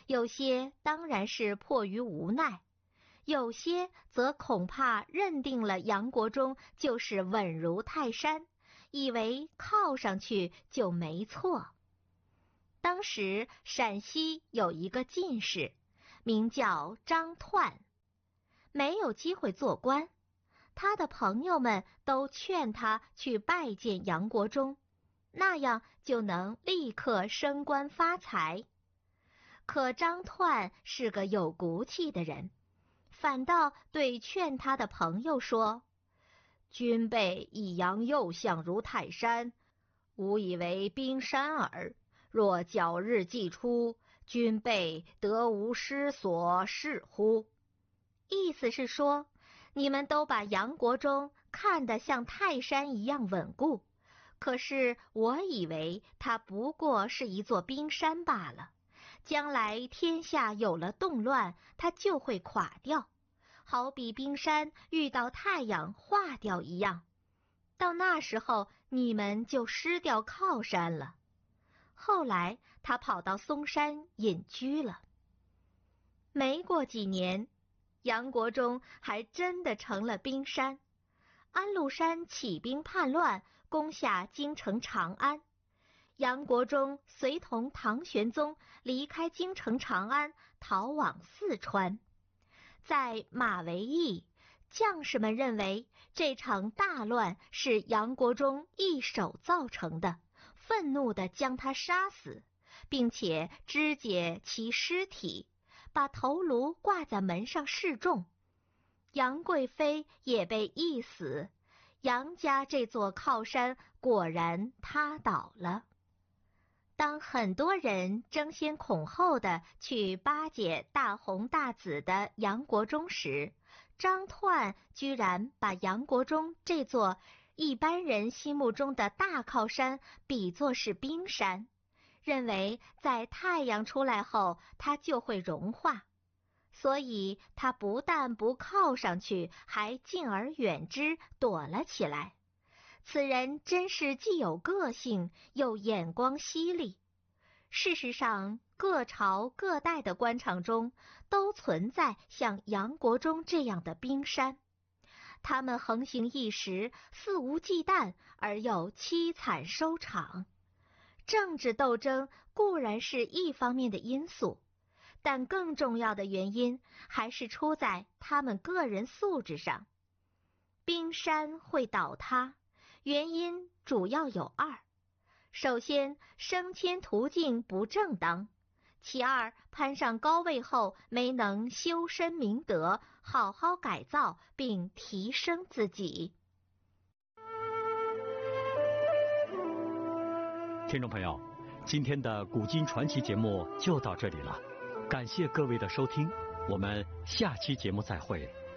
有些当然是迫于无奈，有些则恐怕认定了杨国忠就是稳如泰山，以为靠上去就没错。当时陕西有一个进士，名叫张奂，没有机会做官，他的朋友们都劝他去拜见杨国忠，那样就能立刻升官发财。可张奂是个有骨气的人，反倒对劝他的朋友说：君辈一扬右相如泰山，吾以为冰山耳。若较日既出，君辈得无失所是乎？意思是说，你们都把杨国忠看得像泰山一样稳固，可是我以为他不过是一座冰山罢了，将来天下有了动乱，他就会垮掉，好比冰山遇到太阳化掉一样，到那时候你们就失掉靠山了。后来他跑到嵩山隐居了。没过几年，杨国忠还真的成了冰山。安禄山起兵叛乱，攻下京城长安，杨国忠随同唐玄宗离开京城长安，逃往四川。在马嵬驿，将士们认为这场大乱是杨国忠一手造成的，愤怒地将他杀死，并且肢解其尸体，把头颅挂在门上示众。杨贵妃也被缢死，杨家这座靠山果然塌倒了。当很多人争先恐后地去巴结大红大紫的杨国忠时，张奂居然把杨国忠这座一般人心目中的大靠山比作是冰山，认为在太阳出来后它就会融化，所以他不但不靠上去，还敬而远之，躲了起来。此人真是既有个性，又眼光犀利。事实上，各朝各代的官场中都存在像杨国忠这样的冰山，他们横行一时，肆无忌惮，而又凄惨收场。政治斗争固然是一方面的因素，但更重要的原因还是出在他们个人素质上。冰山会倒塌，原因主要有二：首先，升迁途径不正当；其二，攀上高位后没能修身明德，好好改造并提升自己。 听众朋友，今天的古今传奇节目就到这里了，感谢各位的收听，我们下期节目再会。